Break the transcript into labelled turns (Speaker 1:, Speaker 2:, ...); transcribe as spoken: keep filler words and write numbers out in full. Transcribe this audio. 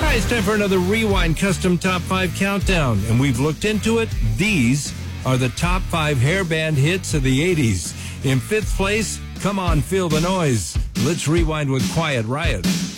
Speaker 1: right, it's time for another Rewind Custom Top five Countdown, and we've looked into it. These are the top five hairband hits of the eighties. In fifth place, Come On, Feel the Noise. Let's rewind with Quiet Riot.